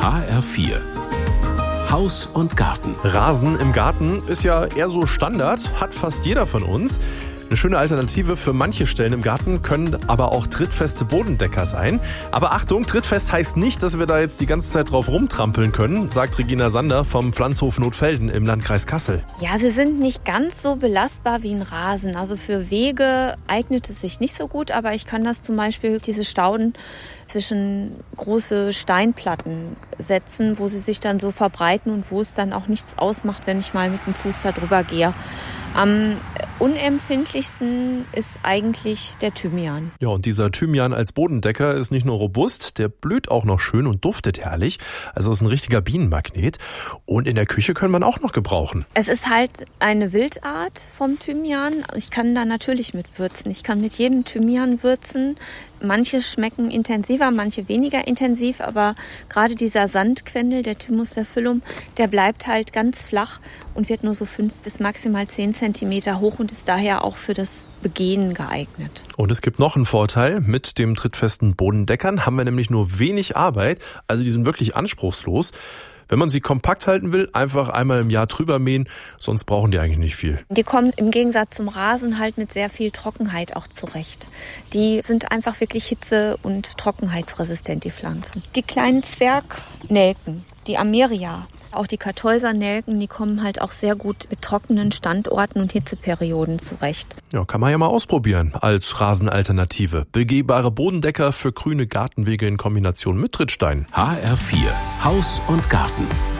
HR4 Haus und Garten. Rasen im Garten ist ja eher so Standard, hat fast jeder von uns. Eine schöne Alternative für manche Stellen im Garten können aber auch trittfeste Bodendecker sein. Aber Achtung, trittfest heißt nicht, dass wir da jetzt die ganze Zeit drauf rumtrampeln können, sagt Regina Sander vom Pflanzhof Notfelden im Landkreis Kassel. Ja, sie sind nicht ganz so belastbar wie ein Rasen. Also für Wege eignet es sich nicht so gut, aber ich kann das zum Beispiel, diese Stauden zwischen große Steinplatten setzen, wo sie sich dann so verbreiten und wo es dann auch nichts ausmacht, wenn ich mal mit dem Fuß da drüber gehe. Am unempfindlichsten ist eigentlich der Thymian. Ja, und dieser Thymian als Bodendecker ist nicht nur robust, der blüht auch noch schön und duftet herrlich. Also ist ein richtiger Bienenmagnet. Und in der Küche können wir ihn auch noch gebrauchen. Es ist halt eine Wildart vom Thymian. Ich kann da natürlich mit würzen. Ich kann mit jedem Thymian würzen. Manche schmecken intensiver, manche weniger intensiv, aber gerade dieser Sandquendel, der Thymus sapphilum, der bleibt halt ganz flach und wird nur so 5 bis maximal 10 Zentimeter hoch und ist daher auch für das Begehen geeignet. Und es gibt noch einen Vorteil. Mit dem trittfesten Bodendeckern haben wir nämlich nur wenig Arbeit, also die sind wirklich anspruchslos. Wenn man sie kompakt halten will, einfach einmal im Jahr drüber mähen, sonst brauchen die eigentlich nicht viel. Die kommen im Gegensatz zum Rasen halt mit sehr viel Trockenheit auch zurecht. Die sind einfach wirklich hitze- und trockenheitsresistent, die Pflanzen. Die kleinen Zwergnelken, die Ameria, auch die Kartäusernelken, die kommen halt auch sehr gut mit trockenen Standorten und Hitzeperioden zurecht. Ja, kann man ja mal ausprobieren als Rasenalternative. Begehbare Bodendecker für grüne Gartenwege in Kombination mit Trittstein. HR4 Haus und Garten.